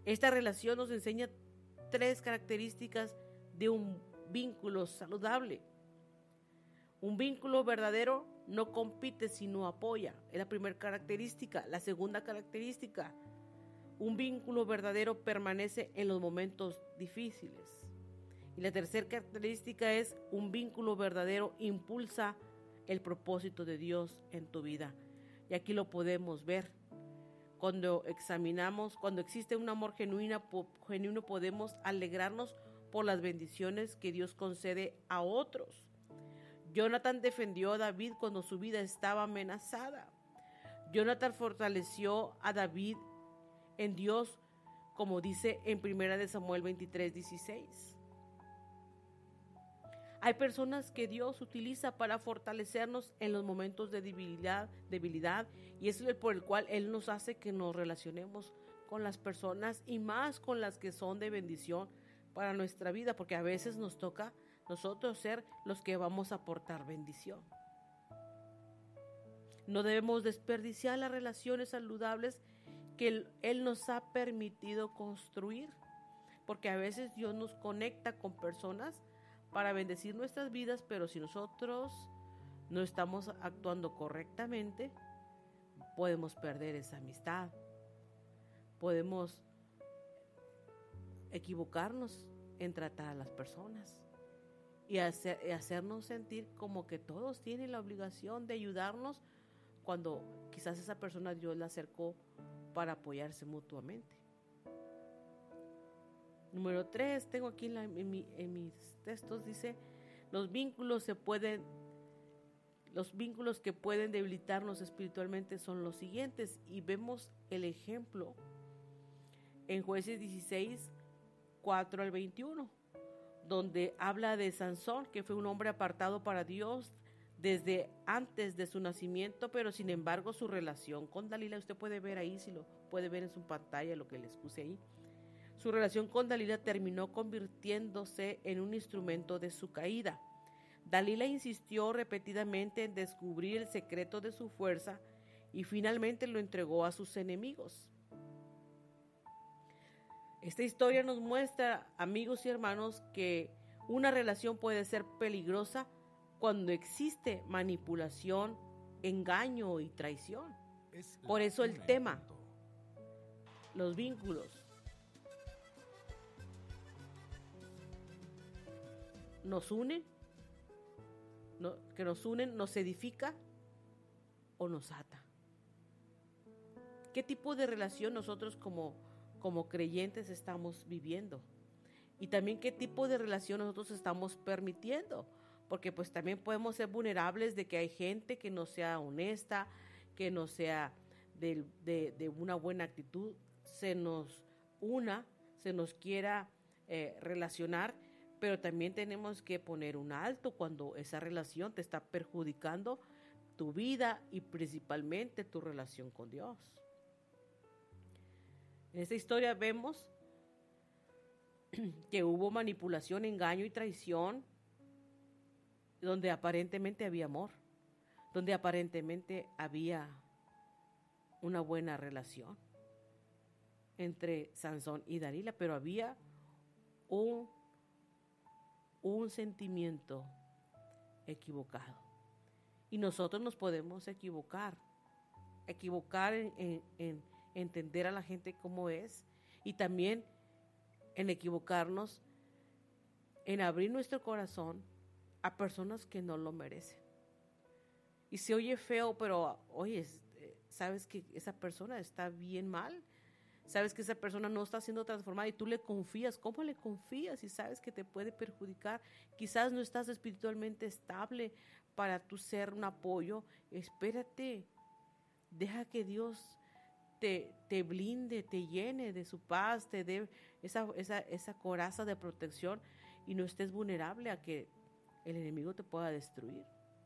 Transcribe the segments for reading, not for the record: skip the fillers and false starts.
Esta relación nos enseña 3 características de un vínculo saludable. Un vínculo verdadero no compite sino apoya. Es la primera característica. La segunda característica, un vínculo verdadero permanece en los momentos difíciles. Y la tercera característica es un vínculo verdadero impulsa el propósito de Dios en tu vida. Y aquí lo podemos ver. Cuando examinamos, cuando existe un amor genuino, podemos alegrarnos por las bendiciones que Dios concede a otros. Jonathan defendió a David cuando su vida estaba amenazada. Jonathan fortaleció a David en Dios, como dice en 1 Samuel 23:16. Hay personas que Dios utiliza para fortalecernos en los momentos de debilidad, y es por el cual Él nos hace que nos relacionemos con las personas y más con las que son de bendición para nuestra vida, porque a veces nos toca nosotros ser los que vamos a aportar bendición. No debemos desperdiciar las relaciones saludables que Él nos ha permitido construir, porque a veces Dios nos conecta con personas para bendecir nuestras vidas, pero si nosotros no estamos actuando correctamente, podemos perder esa amistad, podemos equivocarnos en tratar a las personas y hacernos sentir como que todos tienen la obligación de ayudarnos, cuando quizás esa persona Dios la acercó para apoyarse mutuamente. Número 3, tengo aquí en mis textos, dice, los vínculos que pueden debilitarnos espiritualmente son los siguientes, y vemos el ejemplo en Jueces 16, 4 al 21, donde habla de Sansón, que fue un hombre apartado para Dios desde antes de su nacimiento, pero sin embargo su relación con Dalila, usted puede ver ahí, si lo puede ver en su pantalla lo que les puse ahí, su relación con Dalila terminó convirtiéndose en un instrumento de su caída. Dalila insistió repetidamente en descubrir el secreto de su fuerza y finalmente lo entregó a sus enemigos. Esta historia nos muestra, amigos y hermanos, que una relación puede ser peligrosa cuando existe manipulación, engaño y traición. Por eso el tema, los vínculos, nos unen, nos edifica o nos ata. ¿Qué tipo de relación nosotros como creyentes estamos viviendo? Y también qué tipo de relación nosotros estamos permitiendo, porque pues también podemos ser vulnerables de que hay gente que no sea honesta, que no sea de una buena actitud, se nos quiera relacionar, pero también tenemos que poner un alto cuando esa relación te está perjudicando tu vida y principalmente tu relación con Dios. En esta historia vemos que hubo manipulación, engaño y traición, donde aparentemente había amor, donde aparentemente había una buena relación entre Sansón y Dalila, pero había un sentimiento equivocado. Y nosotros nos podemos equivocar en entender a la gente como es, y también en equivocarnos en abrir nuestro corazón a personas que no lo merecen. Y se oye feo, pero oye, sabes que esa persona está bien mal, sabes que esa persona no está siendo transformada y tú le confías. ¿Cómo le confías si sabes que te puede perjudicar? Quizás no estás espiritualmente estable para tú ser un apoyo. Espérate, deja que Dios te blinde, te llene de su paz, te dé esa coraza de protección y no estés vulnerable a que el enemigo te pueda destruir.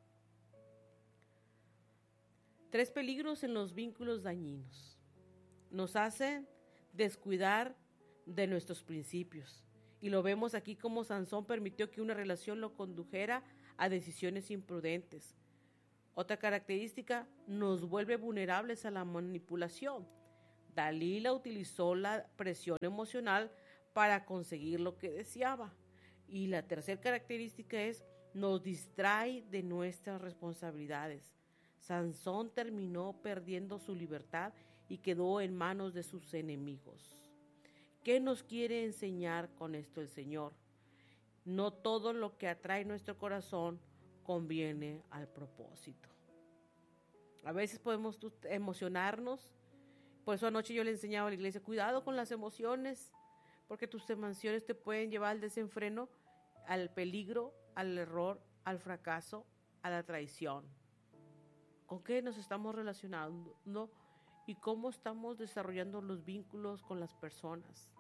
3 peligros en los vínculos dañinos. Nos hacen descuidar de nuestros principios. Y lo vemos aquí como Sansón permitió que una relación lo condujera a decisiones imprudentes. Otra característica, nos vuelve vulnerables a la manipulación. Dalila utilizó la presión emocional para conseguir lo que deseaba. Y la tercera característica es, nos distrae de nuestras responsabilidades. Sansón terminó perdiendo su libertad y quedó en manos de sus enemigos. ¿Qué nos quiere enseñar con esto el Señor? No todo lo que atrae nuestro corazón conviene al propósito. A veces podemos emocionarnos. Por eso anoche yo le enseñaba a la iglesia, cuidado con las emociones, porque tus emociones te pueden llevar al desenfreno, al peligro, al error, al fracaso, a la traición. ¿Con qué nos estamos relacionando? ¿No? ¿Y cómo estamos desarrollando los vínculos con las personas?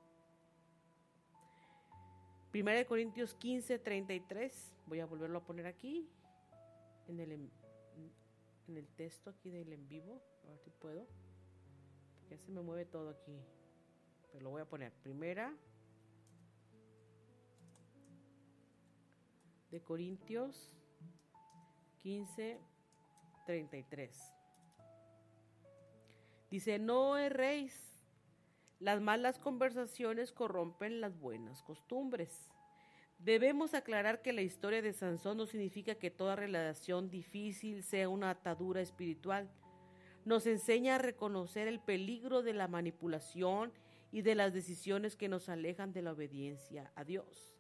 1 Corintios 15:33, voy a volverlo a poner aquí, en el texto aquí del en vivo, a ver si puedo, porque ya se me mueve todo aquí, pero lo voy a poner. 1 Corintios 15:33. Dice, no erréis. Las malas conversaciones corrompen las buenas costumbres. Debemos aclarar que la historia de Sansón no significa que toda relación difícil sea una atadura espiritual. Nos enseña a reconocer el peligro de la manipulación y de las decisiones que nos alejan de la obediencia a Dios.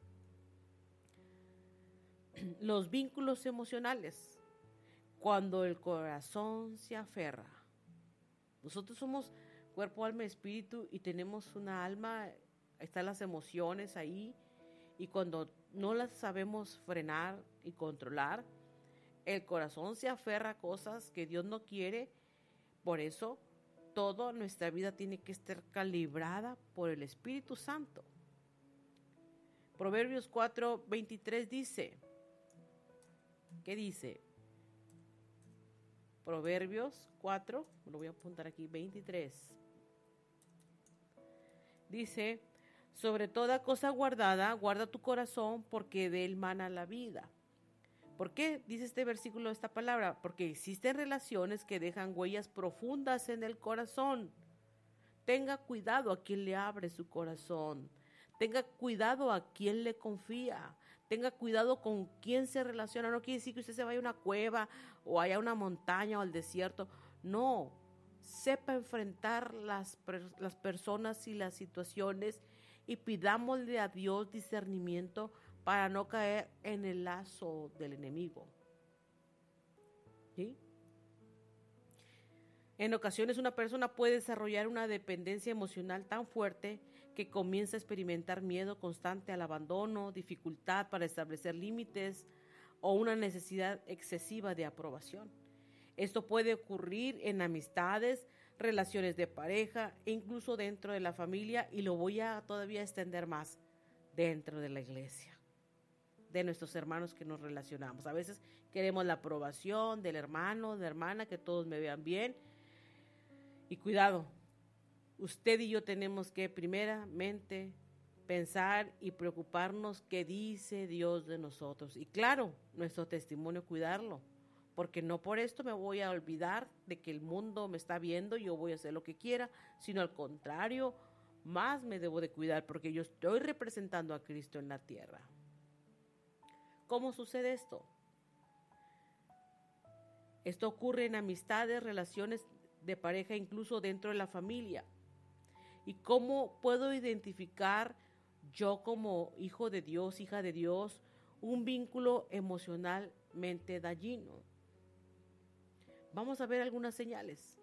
Los vínculos emocionales. Cuando el corazón se aferra. Nosotros somos cuerpo, alma, espíritu y tenemos una alma, están las emociones ahí, y cuando no las sabemos frenar y controlar, el corazón se aferra a cosas que Dios no quiere. Por eso toda nuestra vida tiene que estar calibrada por el Espíritu Santo. Proverbios 4:23 dice, ¿qué dice? Proverbios 4, lo voy a apuntar aquí, 23. Dice, sobre toda cosa guardada, guarda tu corazón, porque de él mana la vida. ¿Por qué dice este versículo esta palabra? Porque existen relaciones que dejan huellas profundas en el corazón. Tenga cuidado a quien le abre su corazón. Tenga cuidado a quien le confía. Tenga cuidado con quién se relaciona. No quiere decir que usted se vaya a una cueva o vaya a una montaña o al desierto. No. Sepa enfrentar las personas y las situaciones y pidámosle a Dios discernimiento para no caer en el lazo del enemigo. ¿Sí? En ocasiones una persona puede desarrollar una dependencia emocional tan fuerte que comienza a experimentar miedo constante al abandono, dificultad para establecer límites o una necesidad excesiva de aprobación. Esto puede ocurrir en amistades, relaciones de pareja e incluso dentro de la familia, y lo voy a todavía extender más, dentro de la iglesia, de nuestros hermanos que nos relacionamos. A veces queremos la aprobación del hermano, de la hermana, que todos me vean bien. Y cuidado, usted y yo tenemos que primeramente pensar y preocuparnos qué dice Dios de nosotros. Y claro, nuestro testimonio, cuidarlo. Porque no por esto me voy a olvidar de que el mundo me está viendo y yo voy a hacer lo que quiera, sino al contrario, más me debo de cuidar porque yo estoy representando a Cristo en la tierra. ¿Cómo sucede esto? Esto ocurre en amistades, relaciones de pareja, incluso dentro de la familia. ¿Y cómo puedo identificar yo como hijo de Dios, hija de Dios, un vínculo emocionalmente dañino? Vamos a ver algunas señales.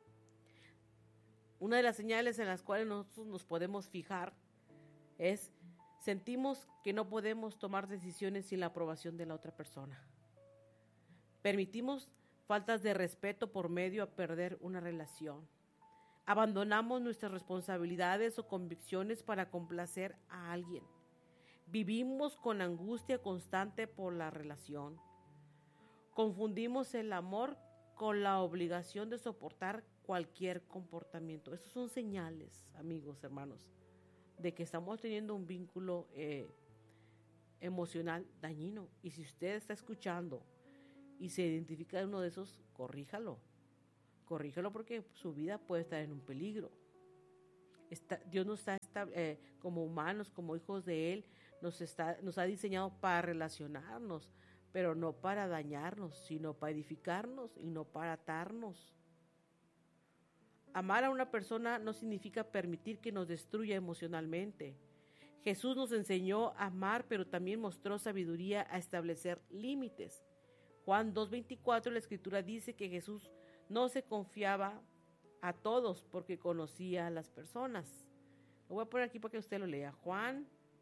Una de las señales en las cuales nosotros nos podemos fijar es, sentimos que no podemos tomar decisiones sin la aprobación de la otra persona. Permitimos faltas de respeto por medio a perder una relación. Abandonamos nuestras responsabilidades o convicciones para complacer a alguien. Vivimos con angustia constante por la relación. Confundimos el amor con la obligación de soportar cualquier comportamiento. Estos son señales, amigos, hermanos, de que estamos teniendo un vínculo emocional dañino. Y si usted está escuchando y se identifica en uno de esos, corríjalo. corrígelo porque su vida puede estar en un peligro. Dios nos está como humanos, como hijos de Él, nos ha diseñado para relacionarnos, pero no para dañarnos, sino para edificarnos y no para atarnos. Amar a una persona no significa permitir que nos destruya emocionalmente. Jesús nos enseñó a amar, pero también mostró sabiduría a establecer límites. Juan 2:24, la Escritura dice que Jesús no se confiaba a todos porque conocía a las personas. Lo voy a poner aquí para que usted lo lea. Juan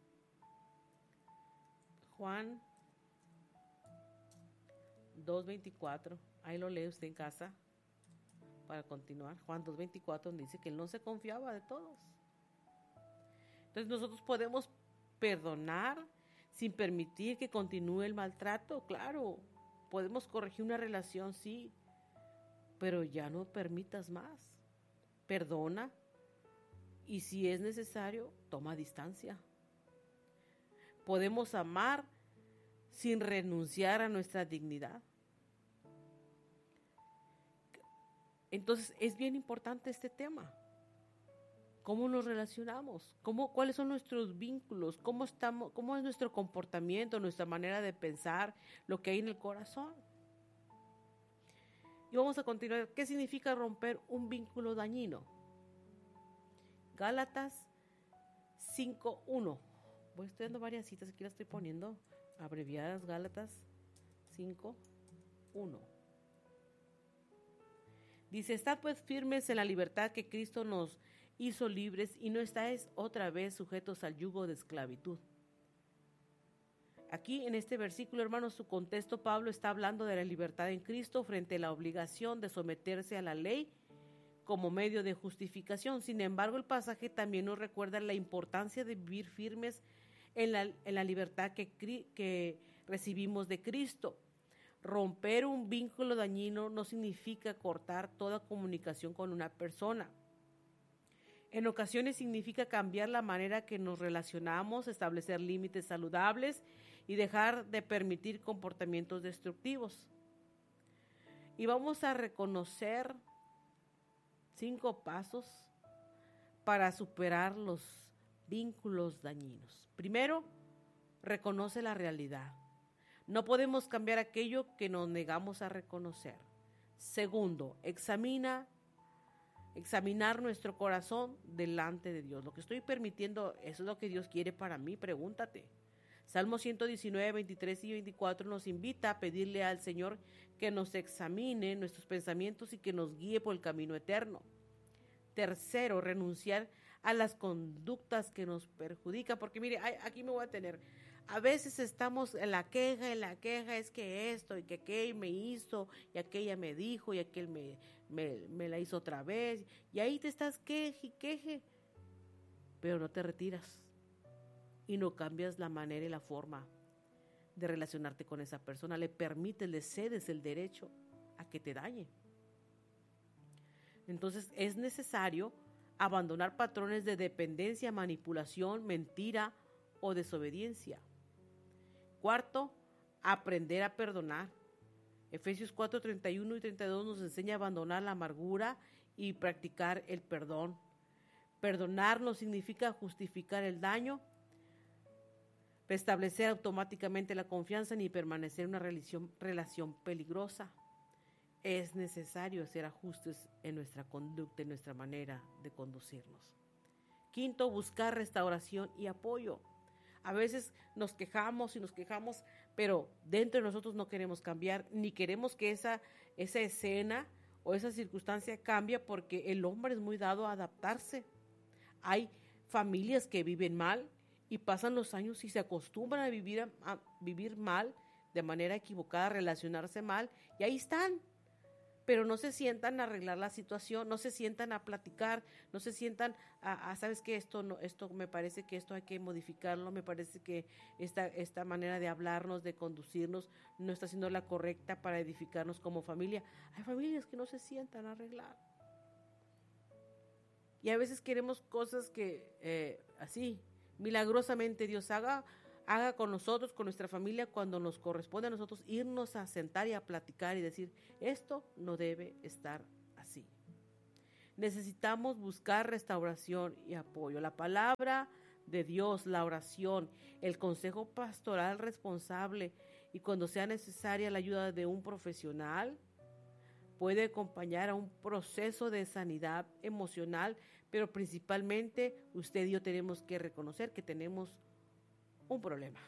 2:24, ahí lo lee usted en casa para continuar. Juan 2:24 dice que Él no se confiaba de todos. Entonces nosotros podemos perdonar sin permitir que continúe el maltrato, claro. Podemos corregir una relación, sí, pero ya no permitas más. Perdona y si es necesario, toma distancia. Podemos amar sin renunciar a nuestra dignidad. Entonces es bien importante este tema. ¿Cómo nos relacionamos? ¿Cuáles son nuestros vínculos? ¿Cómo es nuestro comportamiento, nuestra manera de pensar, lo que hay en el corazón? Y vamos a continuar. ¿Qué significa romper un vínculo dañino? Gálatas 5:1. Estoy dando varias citas, aquí las estoy poniendo abreviadas. Gálatas 5:1. Dice, estad pues firmes en la libertad que Cristo nos hizo libres y no estáis otra vez sujetos al yugo de esclavitud. Aquí en este versículo, hermanos, su contexto, Pablo está hablando de la libertad en Cristo frente a la obligación de someterse a la ley como medio de justificación. Sin embargo, el pasaje también nos recuerda la importancia de vivir firmes en la libertad que recibimos de Cristo. Romper un vínculo dañino no significa cortar toda comunicación con una persona. En ocasiones significa cambiar la manera que nos relacionamos, establecer límites saludables y dejar de permitir comportamientos destructivos. Y vamos a reconocer 5 pasos para superar los vínculos dañinos. Primero, reconoce la realidad. No podemos cambiar aquello que nos negamos a reconocer. Segundo, examinar nuestro corazón delante de Dios. Lo que estoy permitiendo, ¿eso es lo que Dios quiere para mí? Pregúntate. Salmo 119, 23 y 24 nos invita a pedirle al Señor que nos examine nuestros pensamientos y que nos guíe por el camino eterno. Tercero, renunciar a las conductas que nos perjudican, porque mire, aquí me voy a tener. A veces estamos en la queja, es que esto y que aquel me hizo y aquella me dijo y aquel me la hizo otra vez, y ahí te estás queje, pero no te retiras y no cambias la manera y la forma de relacionarte con esa persona. Le cedes el derecho a que te dañe. Entonces es necesario abandonar patrones de dependencia, manipulación, mentira o desobediencia. Cuarto, aprender a perdonar. Efesios 4:31 y 32 nos enseña a abandonar la amargura y practicar el perdón. Perdonar no significa justificar el daño, restablecer automáticamente la confianza ni permanecer en una relación peligrosa. Es necesario hacer ajustes en nuestra conducta, en nuestra manera de conducirnos. Quinto, buscar restauración y apoyo. A veces nos quejamos, pero dentro de nosotros no queremos cambiar, ni queremos que esa escena o esa circunstancia cambie, porque el hombre es muy dado a adaptarse. Hay familias que viven mal y pasan los años y se acostumbran a vivir mal, de manera equivocada, a relacionarse mal, y ahí están. Pero no se sientan a arreglar la situación, no se sientan a platicar, no se sientan ¿sabes qué? Esto me parece que esto hay que modificarlo, me parece que esta manera de hablarnos, de conducirnos, no está siendo la correcta para edificarnos como familia. Hay familias que no se sientan a arreglar. Y a veces queremos cosas que así, milagrosamente Dios haga con nosotros, con nuestra familia, cuando nos corresponde a nosotros irnos a sentar y a platicar y decir, esto no debe estar así. Necesitamos buscar restauración y apoyo. La palabra de Dios, la oración, el consejo pastoral responsable y cuando sea necesaria la ayuda de un profesional puede acompañar a un proceso de sanidad emocional, pero principalmente usted y yo tenemos que reconocer que tenemos un problema.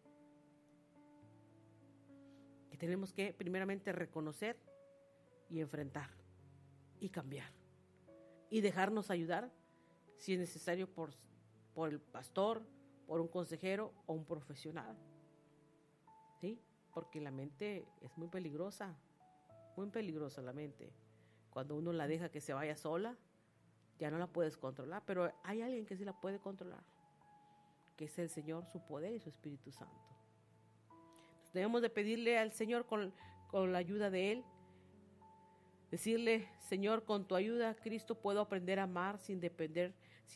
Que tenemos que primeramente reconocer y enfrentar y cambiar y dejarnos ayudar si es necesario por el pastor, por un consejero o un profesional. ¿Sí? Porque la mente es muy peligrosa la mente. Cuando uno la deja que se vaya sola, ya no la puedes controlar, pero hay alguien que sí la puede controlar, que es el Señor, su poder y su Espíritu Santo. Entonces, debemos de pedirle al Señor con la ayuda de Él, decirle: Señor, con tu ayuda, Cristo, puedo aprender a amar sin depender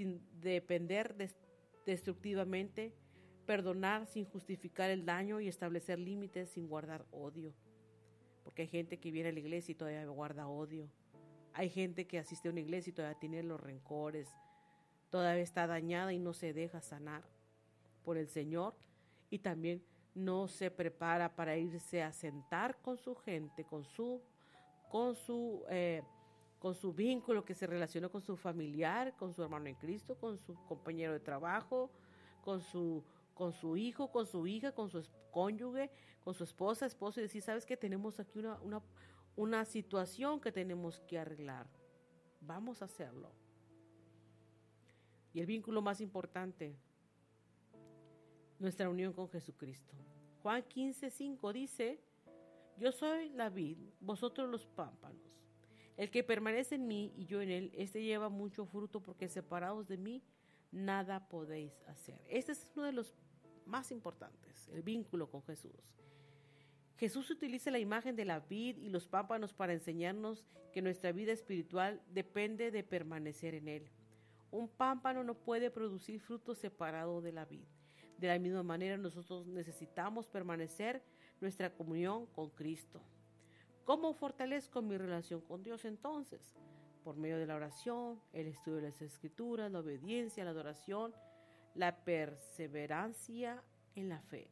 destructivamente, perdonar sin justificar el daño y establecer límites sin guardar odio. Porque hay gente que viene a la iglesia y todavía guarda odio. Hay gente que asiste a una iglesia y todavía tiene los rencores, todavía está dañada y no se deja sanar por el Señor, y también no se prepara para irse a sentar con su gente, con su vínculo que se relacionó con su familiar, con su hermano en Cristo, con su compañero de trabajo, con su hijo, con su hija, con su cónyuge, con su esposo, y decir: ¿sabes qué? Tenemos aquí una situación que tenemos que arreglar. Vamos a hacerlo. Y el vínculo más importante, nuestra unión con Jesucristo. Juan 15:5 dice: yo soy la vid, vosotros los pámpanos. El que permanece en mí y yo en él, este lleva mucho fruto, porque separados de mí nada podéis hacer. Este es uno de los más importantes, el vínculo con Jesús. Jesús utiliza la imagen de la vid y los pámpanos para enseñarnos que nuestra vida espiritual depende de permanecer en él. Un pámpano no puede producir fruto separado de la vid. De la misma manera, nosotros necesitamos permanecer nuestra comunión con Cristo. ¿Cómo fortalezco mi relación con Dios entonces? Por medio de la oración, el estudio de las Escrituras, la obediencia, la adoración, la perseverancia en la fe.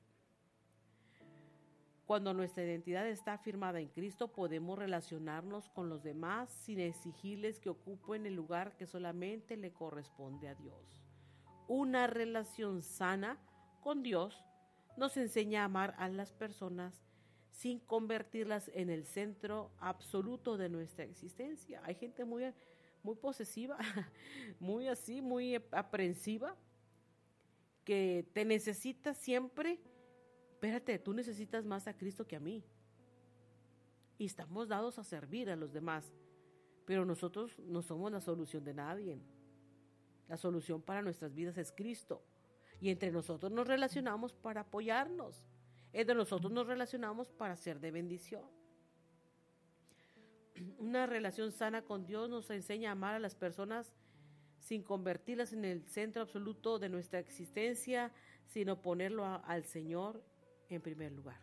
Cuando nuestra identidad está afirmada en Cristo, podemos relacionarnos con los demás sin exigirles que ocupen el lugar que solamente le corresponde a Dios. Una relación sana con Dios nos enseña a amar a las personas sin convertirlas en el centro absoluto de nuestra existencia. Hay gente muy posesiva, muy aprensiva, que te necesita siempre. Espérate, tú necesitas más a Cristo que a mí. Y estamos dados a servir a los demás, pero nosotros no somos la solución de nadie. La solución para nuestras vidas es Cristo. Y entre nosotros nos relacionamos para apoyarnos. Entre nosotros nos relacionamos para ser de bendición. Una relación sana con Dios nos enseña a amar a las personas sin convertirlas en el centro absoluto de nuestra existencia, sino ponerlo al Señor en primer lugar.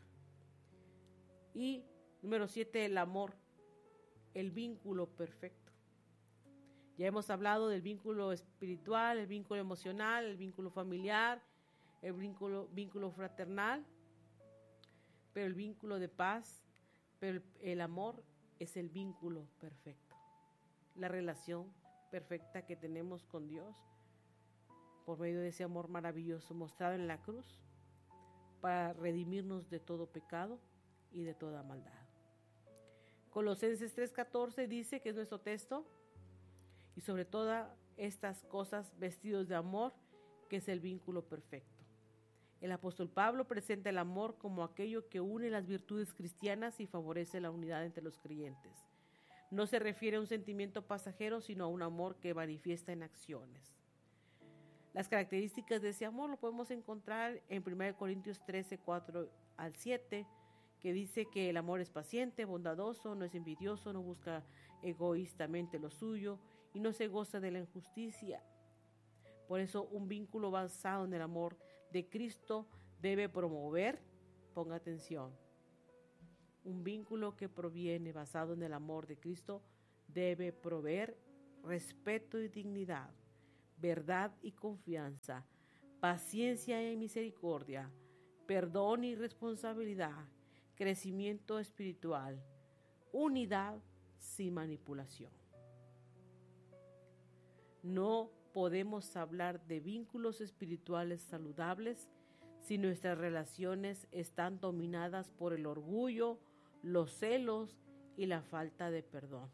Y número 7, el amor, el vínculo perfecto. Ya hemos hablado del vínculo espiritual, el vínculo emocional, el vínculo familiar, el vínculo fraternal, pero el vínculo de paz, pero el amor es el vínculo perfecto. La relación perfecta que tenemos con Dios por medio de ese amor maravilloso mostrado en la cruz para redimirnos de todo pecado y de toda maldad. Colosenses 3:14 dice, que es nuestro texto: y sobre todas estas cosas vestidos de amor, que es el vínculo perfecto. El apóstol Pablo presenta el amor como aquello que une las virtudes cristianas y favorece la unidad entre los creyentes. No se refiere a un sentimiento pasajero, sino a un amor que manifiesta en acciones. Las características de ese amor lo podemos encontrar en 1 Corintios 13:4-7, que dice que el amor es paciente, bondadoso, no es envidioso, no busca egoístamente lo suyo y no se goza de la injusticia. Por eso, un vínculo basado en el amor de Cristo debe promover, ponga atención, un vínculo que proviene basado en el amor de Cristo debe proveer respeto y dignidad, verdad y confianza, paciencia y misericordia, perdón y responsabilidad, crecimiento espiritual, unidad sin manipulación. No podemos hablar de vínculos espirituales saludables si nuestras relaciones están dominadas por el orgullo, los celos y la falta de perdón.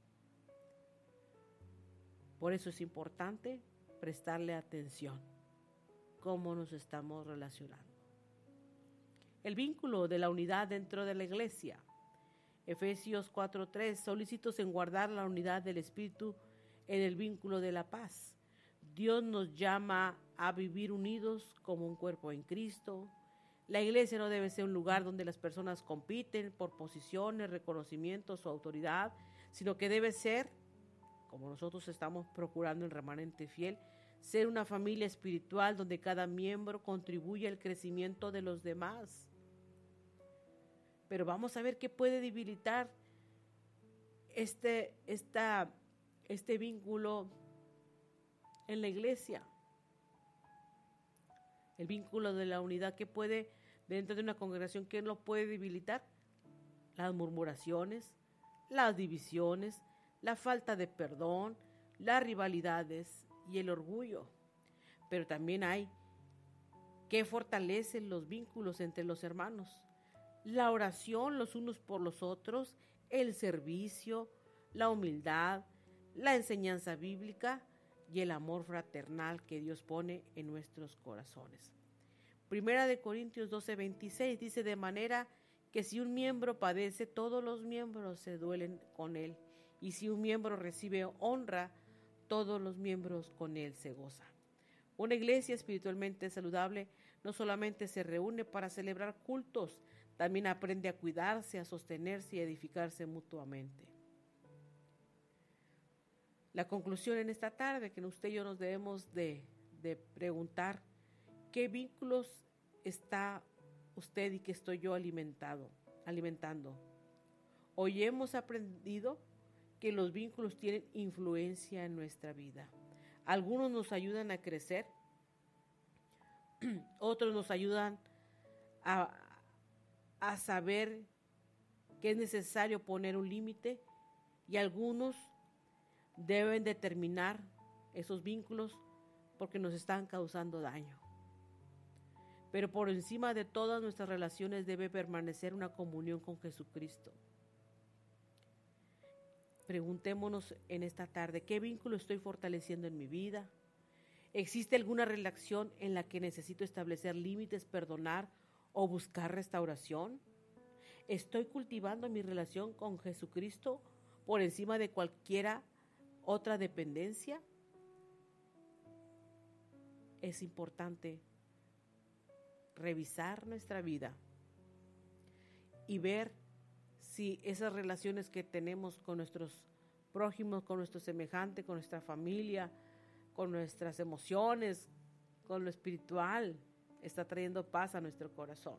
Por eso es importante prestarle atención cómo nos estamos relacionando. El vínculo de la unidad dentro de la iglesia. Efesios 4:3, solícitos en guardar la unidad del Espíritu en el vínculo de la paz. Dios nos llama a vivir unidos como un cuerpo en Cristo. La iglesia no debe ser un lugar donde las personas compiten por posiciones, reconocimientos o autoridad, sino que debe ser, como nosotros estamos procurando en Remanente Fiel, ser una familia espiritual donde cada miembro contribuye al crecimiento de los demás. Pero vamos a ver qué puede debilitar este vínculo en la iglesia. El vínculo de la unidad que puede, dentro de una congregación, ¿qué lo puede debilitar? Las murmuraciones, las divisiones, la falta de perdón, las rivalidades y el orgullo. Pero también hay que fortalecen los vínculos entre los hermanos. La oración los unos por los otros, el servicio, la humildad, la enseñanza bíblica y el amor fraternal que Dios pone en nuestros corazones. Primera de Corintios 12:26 dice: de manera que si un miembro padece, todos los miembros se duelen con él, y si un miembro recibe honra, todos los miembros con él se gozan. Una iglesia espiritualmente saludable no solamente se reúne para celebrar cultos, también aprende a cuidarse, a sostenerse y a edificarse mutuamente. La conclusión en esta tarde, que usted y yo nos debemos de preguntar: ¿qué vínculos está usted y que estoy yo alimentando? Hoy hemos aprendido que los vínculos tienen influencia en nuestra vida. Algunos nos ayudan a crecer, otros nos ayudan a saber que es necesario poner un límite, y algunos deben determinar esos vínculos porque nos están causando daño. Pero por encima de todas nuestras relaciones debe permanecer una comunión con Jesucristo. Preguntémonos en esta tarde: ¿qué vínculo estoy fortaleciendo en mi vida? ¿Existe alguna relación en la que necesito establecer límites, perdonar o buscar restauración? ¿Estoy cultivando mi relación con Jesucristo por encima de cualquier otra dependencia? Es importante revisar nuestra vida y ver si esas relaciones que tenemos con nuestros prójimos, con nuestro semejante, con nuestra familia, con nuestras emociones, con lo espiritual, está trayendo paz a nuestro corazón.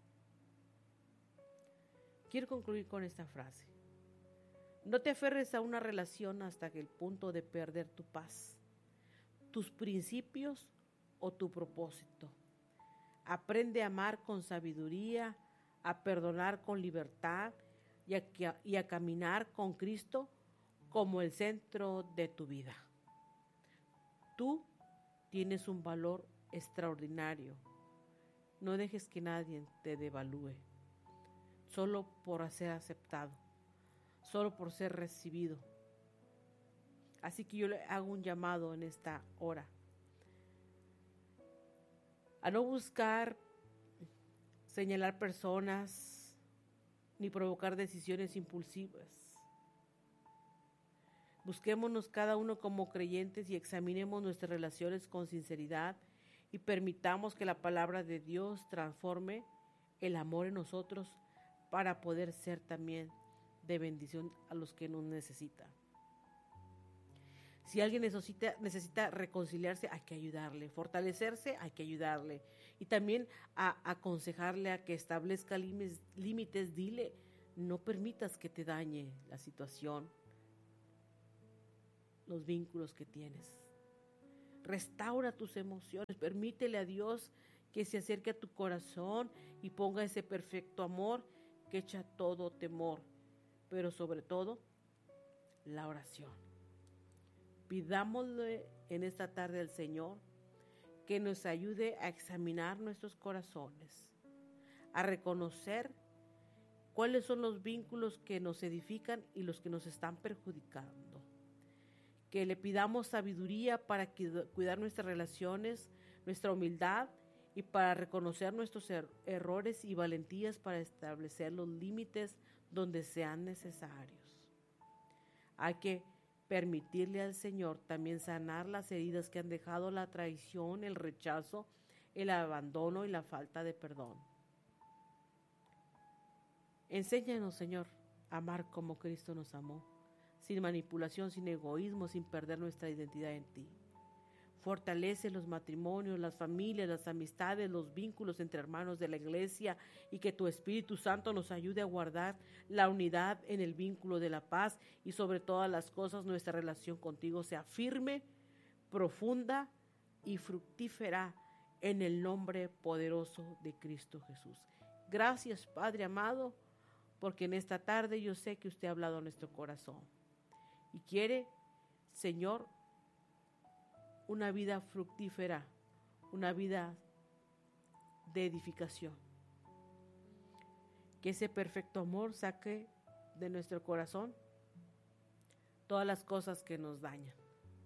Quiero concluir con esta frase: no te aferres a una relación hasta el punto de perder tu paz, tus principios o tu propósito. Aprende a amar con sabiduría, a perdonar con libertad y a caminar con Cristo como el centro de tu vida. Tú tienes un valor extraordinario. No dejes que nadie te devalúe solo por ser aceptado, solo por ser recibido. Así que yo le hago un llamado en esta hora a no buscar señalar personas ni provocar decisiones impulsivas. Busquémonos cada uno como creyentes y examinemos nuestras relaciones con sinceridad y permitamos que la palabra de Dios transforme el amor en nosotros para poder ser también de bendición a los que nos necesitan. Si alguien necesita reconciliarse, hay que ayudarle. Fortalecerse, hay que ayudarle. Y también a aconsejarle a que establezca límites. Dile: no permitas que te dañe la situación. los vínculos que tienes. Restaura tus emociones. Permítele a Dios que se acerque a tu corazón y ponga ese perfecto amor que echa todo temor, pero sobre todo la oración. Pidámosle en esta tarde al Señor que nos ayude a examinar nuestros corazones, a reconocer cuáles son los vínculos que nos edifican y los que nos están perjudicando. Que le pidamos sabiduría para cuidar nuestras relaciones, nuestra humildad y para reconocer nuestros errores y valentías para establecer los límites donde sean necesarios. Hay que permitirle al Señor también sanar las heridas que han dejado la traición, el rechazo, el abandono y la falta de perdón. Enséñanos, Señor, a amar como Cristo nos amó, sin manipulación, sin egoísmo, sin perder nuestra identidad en ti. Fortalece los matrimonios, las familias, las amistades, los vínculos entre hermanos de la iglesia y que tu Espíritu Santo nos ayude a guardar la unidad en el vínculo de la paz y sobre todas las cosas nuestra relación contigo sea firme, profunda y fructífera en el nombre poderoso de Cristo Jesús. Gracias, Padre amado, porque en esta tarde yo sé que usted ha hablado a nuestro corazón y quiere, Señor, una vida fructífera, una vida de edificación. Que ese perfecto amor saque de nuestro corazón todas las cosas que nos dañan.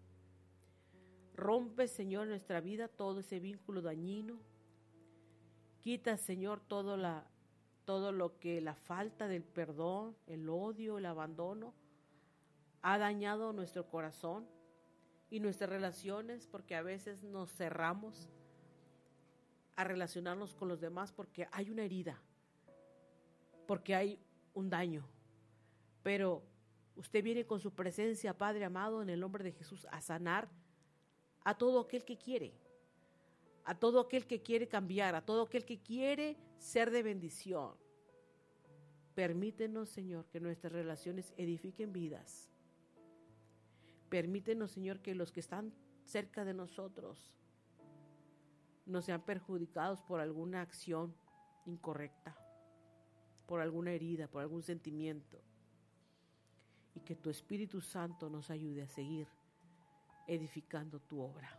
Rompe, Señor, en nuestra vida todo ese vínculo dañino. Quita, Señor, todo lo que la falta del perdón, el odio, el abandono ha dañado nuestro corazón y nuestras relaciones, porque a veces nos cerramos a relacionarnos con los demás porque hay una herida, porque hay un daño. Pero usted viene con su presencia, Padre amado, en el nombre de Jesús, a sanar a todo aquel que quiere, a todo aquel que quiere cambiar, a todo aquel que quiere ser de bendición. Permítenos, Señor, que nuestras relaciones edifiquen vidas. Permítenos, Señor, que los que están cerca de nosotros no sean perjudicados por alguna acción incorrecta, por alguna herida, por algún sentimiento. Y que tu Espíritu Santo nos ayude a seguir edificando tu obra.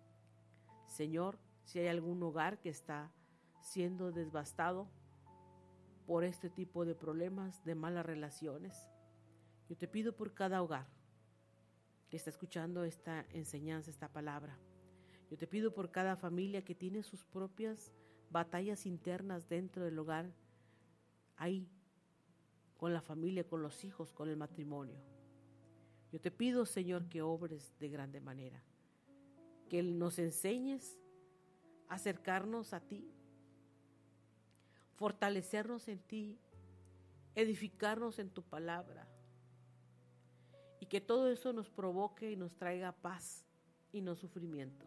Señor, si hay algún hogar que está siendo devastado por este tipo de problemas, de malas relaciones, yo te pido por cada hogar que está escuchando esta enseñanza, esta palabra. Yo te pido por cada familia que tiene sus propias batallas internas dentro del hogar, ahí, con la familia, con los hijos, con el matrimonio. Yo te pido, Señor, que obres de grande manera, que nos enseñes a acercarnos a ti, fortalecernos en ti, edificarnos en tu palabra, y que todo eso nos provoque y nos traiga paz y no sufrimiento.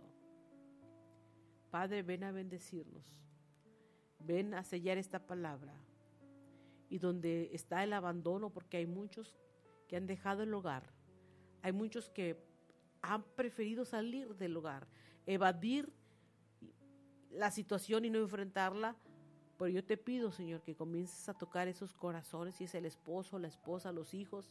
Padre, ven a bendecirnos, ven a sellar esta palabra, y donde está el abandono, porque hay muchos que han dejado el hogar, hay muchos que han preferido salir del hogar, evadir la situación y no enfrentarla. Pero yo te pido, Señor, que comiences a tocar esos corazones, si es el esposo, la esposa, los hijos,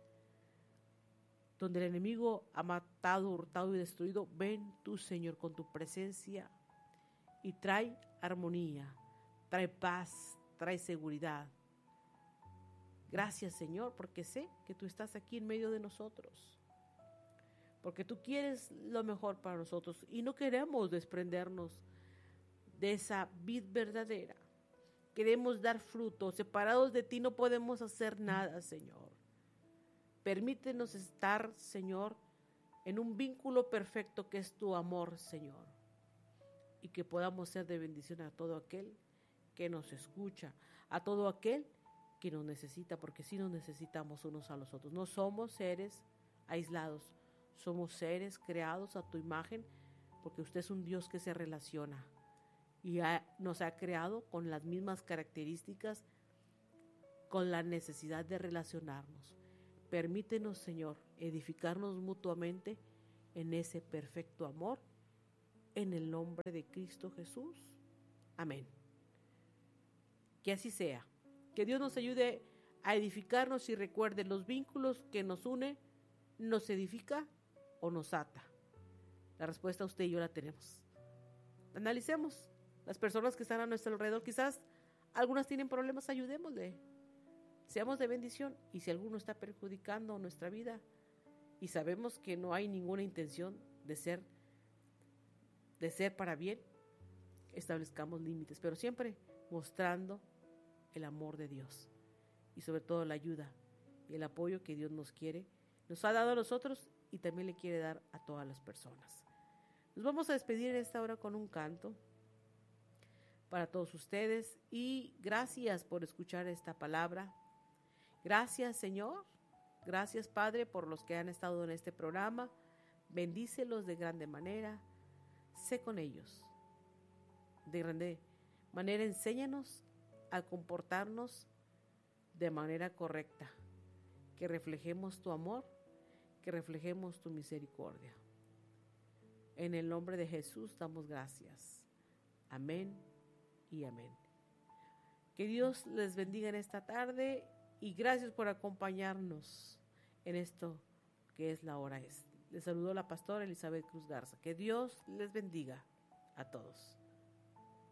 donde el enemigo ha matado, hurtado y destruido. Ven tú, Señor, con tu presencia y trae armonía, trae paz, trae seguridad. Gracias, Señor, porque sé que tú estás aquí en medio de nosotros, porque tú quieres lo mejor para nosotros y no queremos desprendernos de esa vid verdadera. Queremos dar fruto. Separados de ti no podemos hacer nada, Señor. Permítenos estar, Señor, en un vínculo perfecto que es tu amor, Señor, y que podamos ser de bendición a todo aquel que nos escucha, a todo aquel que nos necesita, porque sí nos necesitamos unos a los otros. No somos seres aislados, somos seres creados a tu imagen, porque usted es un Dios que se relaciona y nos ha creado con las mismas características, con la necesidad de relacionarnos. Permítenos, Señor, edificarnos mutuamente en ese perfecto amor, en el nombre de Cristo Jesús. Amén. Que así sea. Que Dios nos ayude a edificarnos y recuerde los vínculos que nos une, nos edifica o nos ata. La respuesta usted y yo la tenemos. Analicemos las personas que están a nuestro alrededor. Quizás algunas tienen problemas, ayudémosle. Seamos de bendición. Y si alguno está perjudicando nuestra vida y sabemos que no hay ninguna intención de ser para bien, establezcamos límites, pero siempre mostrando el amor de Dios y sobre todo la ayuda y el apoyo que Dios nos ha dado a nosotros y también le quiere dar a todas las personas. Nos vamos a despedir en esta hora con un canto para todos ustedes y gracias por escuchar esta palabra. Gracias, Señor. Gracias, Padre, por los que han estado en este programa. Bendícelos de grande manera. Sé con ellos. De grande manera, enséñanos a comportarnos de manera correcta. Que reflejemos tu amor, que reflejemos tu misericordia. En el nombre de Jesús damos gracias. Amén y amén. Que Dios les bendiga en esta tarde y gracias por acompañarnos en esto que es la hora es. Les saludó la pastora Elizabeth Cruz Garza. Que Dios les bendiga a todos.